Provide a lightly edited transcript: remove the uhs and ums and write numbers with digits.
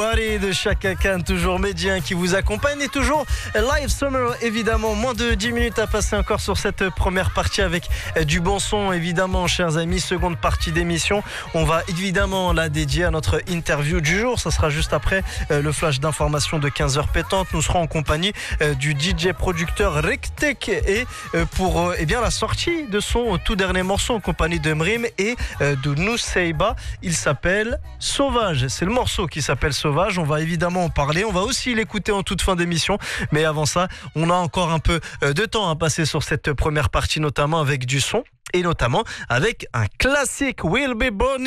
Nobody de Chaka Khan, toujours médien qui vous accompagne et toujours Live Summer évidemment. Moins de 10 minutes à passer encore sur cette première partie avec du bon son évidemment, chers amis. Seconde partie d'émission, on va évidemment la dédier à notre interview du jour. Ça sera juste après le flash d'information de 15h pétante. Nous serons en compagnie du DJ producteur Rektek et pour la sortie de son tout dernier morceau en compagnie de Mrim et de Nuseiba. Il s'appelle Sauvage. C'est le morceau qui s'appelle Sauvage. On va évidemment en parler. On va aussi l'écouter en toute fin d'émission. Mais avant ça, on a encore un peu de temps à passer sur cette première partie, notamment avec du son et notamment avec un classique, Will Be Born.